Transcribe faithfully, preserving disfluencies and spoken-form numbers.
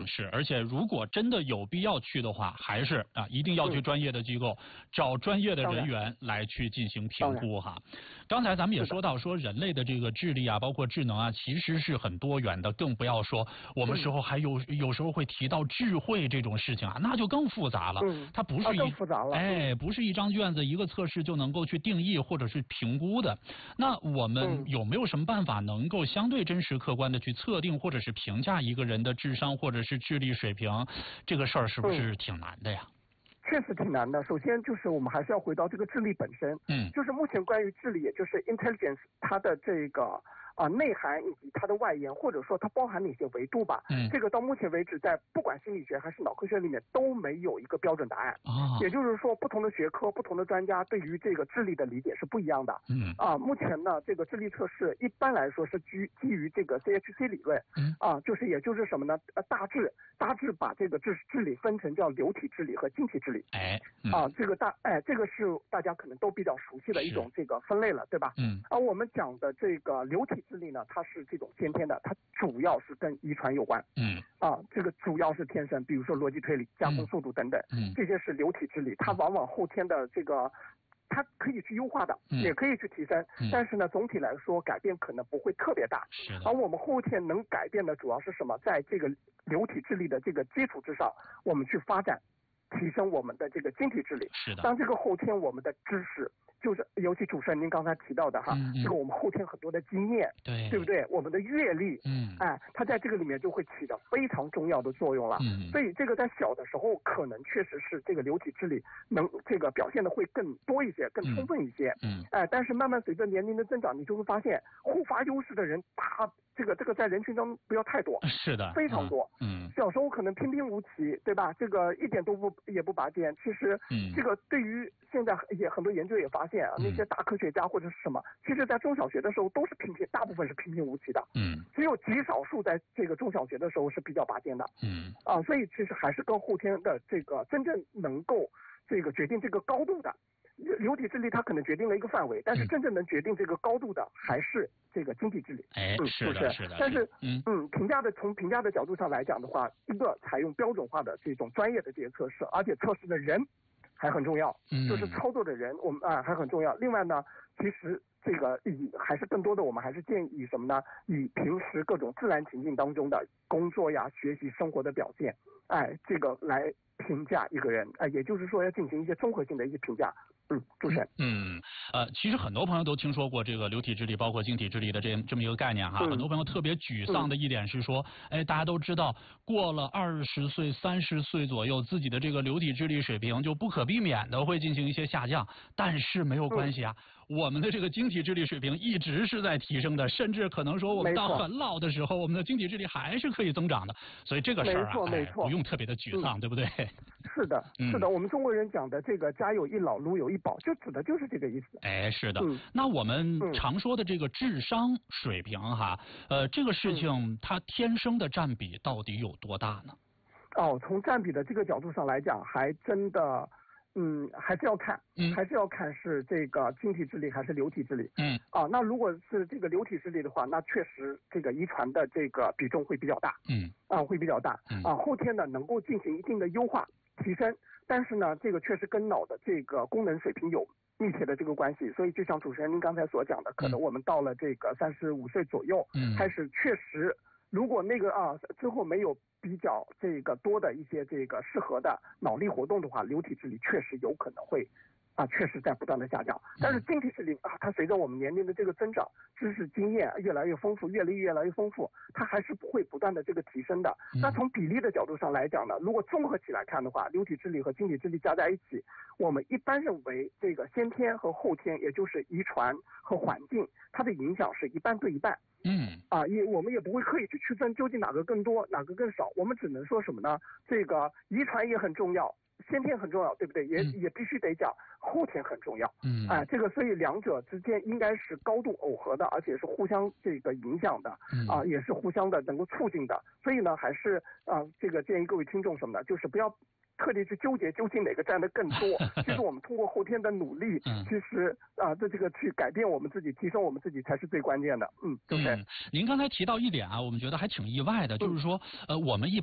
嗯，是，而且如果真的有必要去的话，还是啊，一定要去专业的机构，嗯、找专业的人员来去进行评估哈。刚才咱们也说到，说人类的这个智力啊，包括智能啊，其实是很多元的，更不要说我们时候还有、嗯、有时候会提到智慧这种事情啊，那就更复杂了。 嗯， 它不是一、 啊、更复杂了。 哎，不是一张卷子一个测试就能够去定义或者是评估的。那我们有没有什么办法能够相对真实客观的去测定或者是评价一个人的智商或者是智力水平？这个事儿是不是挺难的呀？ 嗯，确实挺难的。首先就是我们还是要回到这个智力本身， 嗯， 就是目前关于智力，也就是 intelligence 它的这个啊、呃、内涵以及它的外延，或者说它包含哪些维度吧， 嗯， 这个到目前为止在不管心理学还是脑科学里面都没有一个标准答案啊。 也就是说，不同的学科、不同的专家对于这个智力的理解是不一样的。 嗯啊，目前呢，这个智力测试一般来说是基基于这个 C H C 理论， 嗯啊，就是也就是什么呢？呃，大致大致把这个智智力分成叫流体智力和晶体智力。 哎，嗯、 啊，这个大哎，这个是大家可能都比较熟悉的一种这个分类了，对吧？ 嗯。 而我们讲的这个流体智力呢，它是这种先天的，它主要是跟遗传有关。 嗯。 啊，这个主要是天生，比如说逻辑推理、加工速度等等， 嗯， 这些是流体智力，它往往后天的这个。它可以去优化的， 嗯、 也可以去提升、 嗯， 但是呢，总体来说改变可能不会特别大。 是的。 而我们后天能改变的主要是什么？在这个流体智力的这个基础之上，我们去发展、提升我们的这个晶体智力。 是的。 当这个后天我们的知识。就是，尤其主持人您刚才提到的哈， 嗯嗯、 这个我们后天很多的经验， 对， 对不对？我们的阅历， 嗯， 哎，它在这个里面就会起到非常重要的作用了。 嗯， 所以这个在小的时候可能确实是这个流体智力能这个表现的会更多一些、更充分一些。 嗯， 哎，但是慢慢随着年龄的增长，你就会发现互发优势的人，他这个这个在人群中不要太多， 是的， 非常多。 嗯， 小时候可能平平无奇，对吧？这个一点都不也不拔尖。其实， 嗯， 这个对于现在也很多研究也发现啊，那些大科学家或者是什么，其实在中小学的时候都是平平，大部分是平平无奇的。 嗯， 只有极少数在这个中小学的时候是比较拔尖的。 嗯， 啊，所以其实还是跟后天的这个真正能够这个决定这个高度的。流体智力它可能决定了一个范围，但是真正能决定这个高度的还是这个晶体智力。 哎， 嗯， 是的，是的。 但是， 嗯嗯，评价的从评价的角度上来讲的话，一个采用标准化的这种专业的这些测试，而且测试的人还很重要， 嗯， 就是操作的人，我们啊还很重要。另外呢，其实这个以还是更多的，我们还是建议什么呢？以平时各种自然情境当中的工作呀、学习、生活的表现，哎，这个来评价一个人，哎，也就是说要进行一些综合性的一些评价。嗯，主持人。 嗯，呃，其实很多朋友都听说过这个流体智力，包括晶体智力的这这么一个概念哈。嗯、很多朋友特别沮丧的一点是说，嗯、哎，大家都知道，过了二十岁、三十岁左右，自己的这个流体智力水平就不可避免的会进行一些下降。但是没有关系啊，嗯、我们的这个晶体智力水平一直是在提升的，甚至可能说我们到很老的时候，我们的晶体智力还是可以增长的。所以这个事儿啊，哎，不用特别的沮丧，嗯、对不对？ 是的，是的，嗯、我们中国人讲的这个家有一老，如有一宝，就指的就是这个意思。 哎，是的。 嗯、 那我们常说的这个智商水平哈，呃，这个事情、嗯、它天生的占比到底有多大呢？ 哦，从占比的这个角度上来讲，还真的，嗯，还是要看， 嗯， 还是要看是这个晶体智力还是流体智力。 嗯， 啊，那如果是这个流体智力的话，那确实这个遗传的这个比重会比较大。 嗯， 啊，会比较大。 嗯、 啊，后天呢能够进行一定的优化提升。但是呢，这个确实跟脑的这个功能水平有密切的这个关系，所以就像主持人您刚才所讲的，可能我们到了这个三十五岁左右， 嗯， 开始确实，如果那个啊之后没有比较这个多的一些这个适合的脑力活动的话，流体智力确实有可能会。啊，确实在不断的下降，但是晶体智力啊，它随着我们年龄的这个增长，知识经验越来越丰富，阅历越来越丰富，它还是会不断的这个提升的。那从比例的角度上来讲呢，如果综合起来看的话，流体智力和晶体智力加在一起，我们一般认为这个先天和后天，也就是遗传和环境，它的影响是一半对一半。 嗯， 啊，也我们也不会刻意去区分究竟哪个更多，哪个更少，我们只能说什么呢？这个遗传也很重要。先天很重要，对不对？也、嗯、也必须得讲后天很重要。 嗯， 哎，这个所以两者之间应该是高度耦合的，而且是互相这个影响的。 嗯、 啊，也是互相的能够促进的。所以呢，还是啊，这个建议各位听众什么呢？就是不要特地去纠结究竟哪个占的更多。其实我们通过后天的努力， 嗯、 其实啊，这这个去改变我们自己，提升我们自己才是最关键的。嗯，对不对？ 嗯，您刚才提到一点啊，我们觉得还挺意外的，就是说，呃，我们一